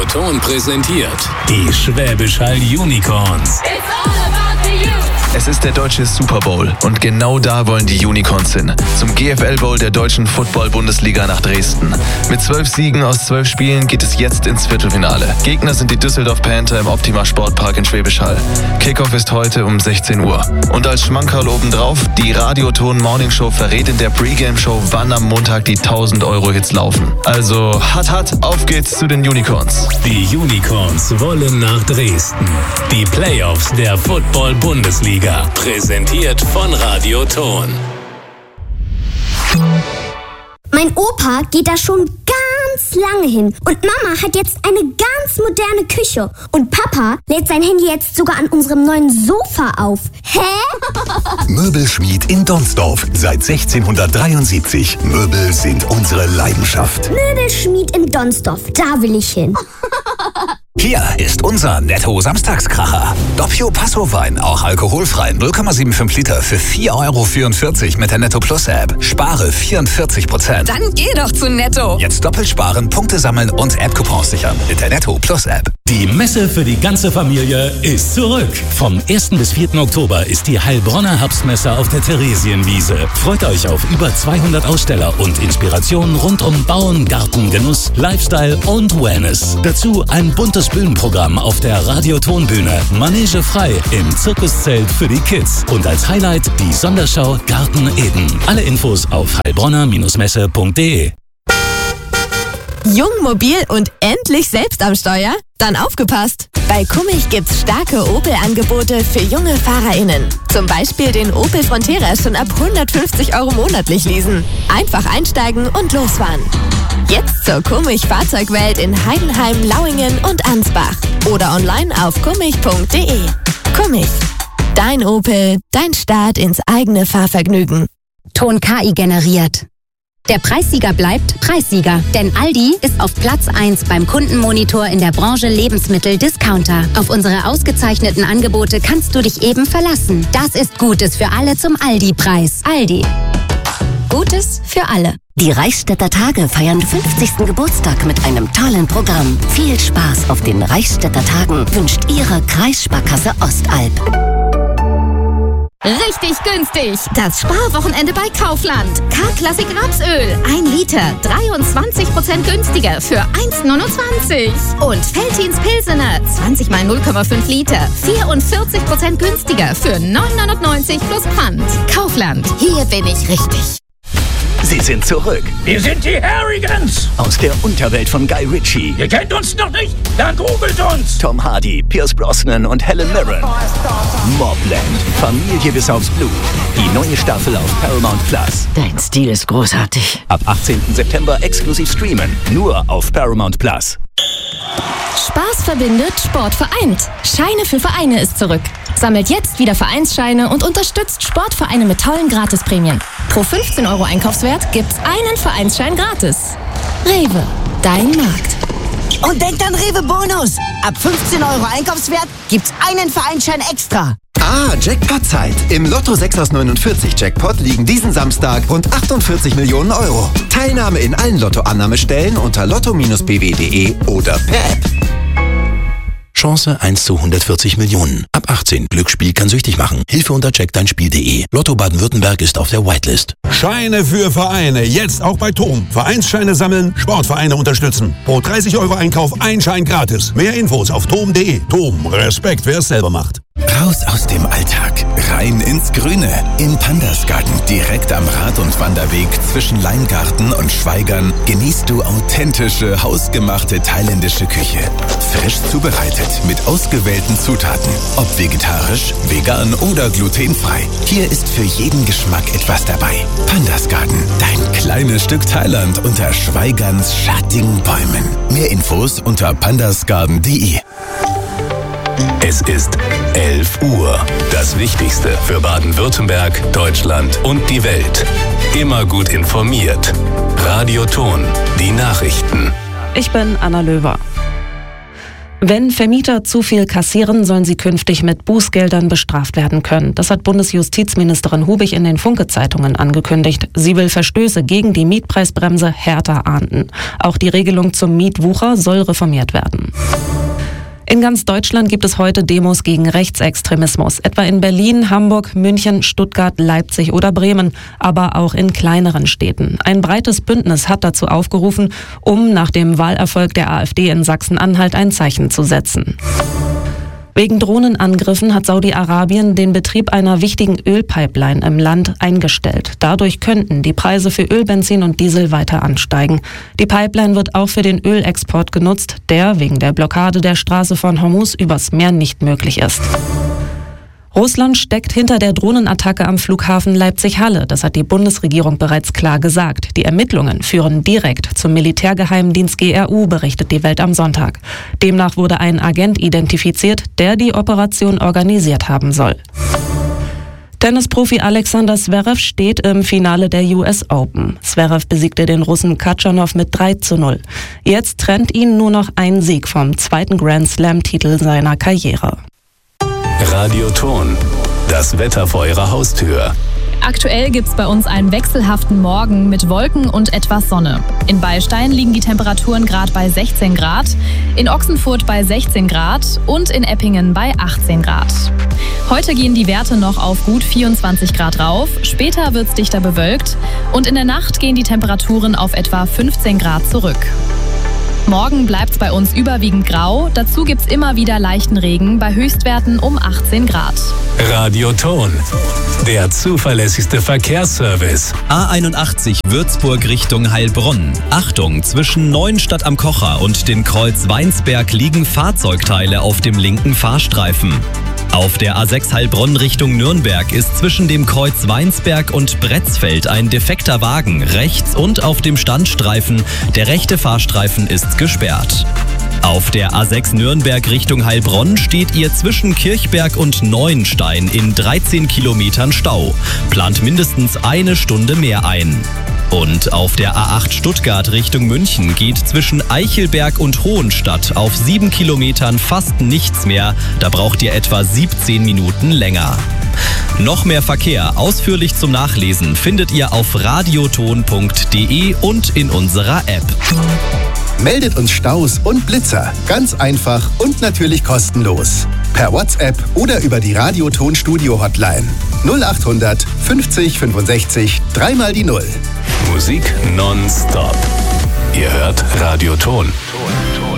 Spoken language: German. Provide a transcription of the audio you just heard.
Ton präsentiert die Schwäbisch Hall Unicorns. Es ist der deutsche Super Bowl und genau da wollen die Unicorns hin. Zum GFL Bowl der deutschen Football-Bundesliga nach Dresden. Mit 12 Siegen aus 12 Spielen geht es jetzt ins Viertelfinale. Gegner sind die Düsseldorf Panther im Optima Sportpark in Schwäbisch Hall. Kickoff ist heute um 16 Uhr. Und als Schmankerl obendrauf, die Radioton Morning Show verrät in der Pre-Game-Show, wann am Montag die 1000-Euro-Hits laufen. Also, auf geht's zu den Unicorns. Die Unicorns wollen nach Dresden. Die Playoffs der Football-Bundesliga. Präsentiert von Radioton. Mein Opa geht da schon ganz lange hin. Und Mama hat jetzt eine ganz moderne Küche. Und Papa lädt sein Handy jetzt sogar an unserem neuen Sofa auf. Hä? Möbelschmied in Donsdorf. Seit 1673. Möbel sind unsere Leidenschaft. Möbelschmied in Donsdorf. Da will ich hin. Hier ist unser Netto-Samstagskracher. Doppio Passo-Wein, auch alkoholfrei, 0,75 Liter für 4,44 € mit der Netto Plus App. Spare 44%. Dann geh doch zu Netto. Jetzt doppelt sparen, Punkte sammeln und App-Coupons sichern mit der Netto Plus App. Die Messe für die ganze Familie ist zurück. Vom 1. bis 4. Oktober ist die Heilbronner Herbstmesse auf der Theresienwiese. Freut euch auf über 200 Aussteller und Inspirationen rund um Bauen, Garten, Genuss, Lifestyle und Wellness. Dazu ein buntes Bühnenprogramm auf der Radiotonbühne, Manege frei im Zirkuszelt für die Kids und als Highlight die Sonderschau Garten Eden. Alle Infos auf heilbronner-messe.de. Jung, mobil und endlich selbst am Steuer? Dann aufgepasst! Bei Kummich gibt's starke Opel-Angebote für junge FahrerInnen. Zum Beispiel den Opel Frontera schon ab 150 € monatlich leasen. Einfach einsteigen und losfahren. Jetzt zur Kummich Fahrzeugwelt in Heidenheim, Lauingen und Ansbach. Oder online auf kummich.de. Kummich. Dein Opel, dein Start ins eigene Fahrvergnügen. Ton KI generiert. Der Preissieger bleibt Preissieger, denn Aldi ist auf Platz 1 beim Kundenmonitor in der Branche Lebensmittel-Discounter. Auf unsere ausgezeichneten Angebote kannst du dich eben verlassen. Das ist Gutes für alle zum Aldi-Preis. Aldi. Gutes für alle. Die Reichsstädter Tage feiern 50. Geburtstag mit einem tollen Programm. Viel Spaß auf den Reichsstädter Tagen wünscht Ihre Kreissparkasse Ostalb. Richtig günstig! Das Sparwochenende bei Kaufland. K-Klassik Rapsöl. 1 Liter. 23% günstiger für 1,29. Und Veltins Pilsener. 20 mal 0,5 Liter. 44% günstiger für 9,99 plus Pfand. Kaufland. Hier bin ich richtig. Sie sind zurück. Wir sind die Harrigans. Aus der Unterwelt von Guy Ritchie. Ihr kennt uns noch nicht? Dann googelt uns. Tom Hardy, Pierce Brosnan und Helen Mirren. Mobland. Familie bis aufs Blut. Die neue Staffel auf Paramount Plus. Dein Stil ist großartig. Ab 18. September exklusiv streamen. Nur auf Paramount Plus. Spaß verbindet, Sport vereint. Scheine für Vereine ist zurück. Sammelt jetzt wieder Vereinsscheine und unterstützt Sportvereine mit tollen Gratisprämien. Pro 15 € Einkaufswert gibt's einen Vereinsschein gratis. Rewe, dein Markt. Und denkt an Rewe Bonus. Ab 15 € Einkaufswert gibt's einen Vereinsschein extra. Jackpot-Zeit. Im Lotto 6 aus 49 Jackpot liegen diesen Samstag rund 48 Millionen €. Teilnahme in allen Lottoannahmestellen unter lotto-bw.de oder per App. Chance 1 zu 140 Millionen. Ab 18. Glücksspiel kann süchtig machen. Hilfe unter checkdeinspiel.de. Lotto Baden-Württemberg ist auf der Whitelist. Scheine für Vereine. Jetzt auch bei TOM. Vereinsscheine sammeln, Sportvereine unterstützen. Pro 30 € Einkauf ein Schein gratis. Mehr Infos auf tom.de. TOM. Respekt, wer es selber macht. Raus aus dem Alltag. Rein ins Grüne. Im Pandasgarten. Direkt am Rad- und Wanderweg zwischen Leingarten und Schweigern genießt du authentische, hausgemachte thailändische Küche. Frisch zubereitet mit ausgewählten Zutaten. Ob vegetarisch, vegan oder glutenfrei. Hier ist für jeden Geschmack etwas dabei. Pandasgarten. Dein kleines Stück Thailand unter Schweigerns schattigen Bäumen. Mehr Infos unter pandasgarten.de. Es ist 11 Uhr. Das Wichtigste für Baden-Württemberg, Deutschland und die Welt. Immer gut informiert. Radioton. Die Nachrichten. Ich bin Anna Löwer. Wenn Vermieter zu viel kassieren, sollen sie künftig mit Bußgeldern bestraft werden können. Das hat Bundesjustizministerin Hubig in den Funke-Zeitungen angekündigt. Sie will Verstöße gegen die Mietpreisbremse härter ahnden. Auch die Regelung zum Mietwucher soll reformiert werden. In ganz Deutschland gibt es heute Demos gegen Rechtsextremismus, etwa in Berlin, Hamburg, München, Stuttgart, Leipzig oder Bremen, aber auch in kleineren Städten. Ein breites Bündnis hat dazu aufgerufen, um nach dem Wahlerfolg der AfD in Sachsen-Anhalt ein Zeichen zu setzen. Wegen Drohnenangriffen hat Saudi-Arabien den Betrieb einer wichtigen Ölpipeline im Land eingestellt. Dadurch könnten die Preise für Öl, Benzin und Diesel weiter ansteigen. Die Pipeline wird auch für den Ölexport genutzt, der wegen der Blockade der Straße von Hormuz übers Meer nicht möglich ist. Russland steckt hinter der Drohnenattacke am Flughafen Leipzig-Halle. Das hat die Bundesregierung bereits klar gesagt. Die Ermittlungen führen direkt zum Militärgeheimdienst GRU, berichtet die Welt am Sonntag. Demnach wurde ein Agent identifiziert, der die Operation organisiert haben soll. Tennisprofi Alexander Zverev steht im Finale der US Open. Zverev besiegte den Russen Khachanov mit 3:0. Jetzt trennt ihn nur noch ein Sieg vom zweiten Grand Slam-Titel seiner Karriere. Radioton, das Wetter vor Ihrer Haustür. Aktuell gibt's bei uns einen wechselhaften Morgen mit Wolken und etwas Sonne. In Beilstein liegen die Temperaturen gerade bei 16 Grad, in Ochsenfurt bei 16 Grad und in Eppingen bei 18 Grad. Heute gehen die Werte noch auf gut 24 Grad rauf, später wird's dichter bewölkt und in der Nacht gehen die Temperaturen auf etwa 15 Grad zurück. Morgen bleibt's bei uns überwiegend grau, dazu gibt's immer wieder leichten Regen bei Höchstwerten um 18 Grad. Radioton, der zuverlässigste Verkehrsservice. A81 Würzburg Richtung Heilbronn. Achtung, zwischen Neuenstadt am Kocher und den Kreuz Weinsberg liegen Fahrzeugteile auf dem linken Fahrstreifen. Auf der A6 Heilbronn Richtung Nürnberg ist zwischen dem Kreuz Weinsberg und Bretzfeld ein defekter Wagen rechts und auf dem Standstreifen. Der rechte Fahrstreifen ist gesperrt. Auf der A6 Nürnberg Richtung Heilbronn steht ihr zwischen Kirchberg und Neuenstein in 13 Kilometern Stau. Plant mindestens eine Stunde mehr ein. Und auf der A8 Stuttgart Richtung München geht zwischen Eichelberg und Hohenstadt auf 7 Kilometern fast nichts mehr. Da braucht ihr etwa 17 Minuten länger. Noch mehr Verkehr ausführlich zum Nachlesen findet ihr auf radioton.de und in unserer App. Meldet uns Staus und Blitzer. Ganz einfach und natürlich kostenlos. Per WhatsApp oder über die Radioton-Studio-Hotline. 0800 50 65 3 die 0. Musik nonstop. Ihr hört Radioton.